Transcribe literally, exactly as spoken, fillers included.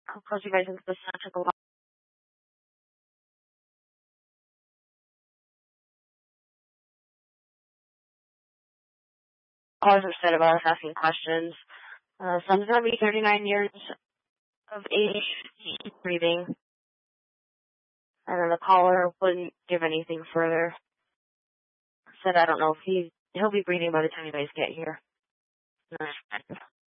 I'll close you guys into the sun. Took a lot. All I've said about us asking questions. Uh, son's gonna be thirty-nine years of age. He's breathing. And then the caller wouldn't give anything further. Said I don't know if he he'll be breathing by the time you guys get here.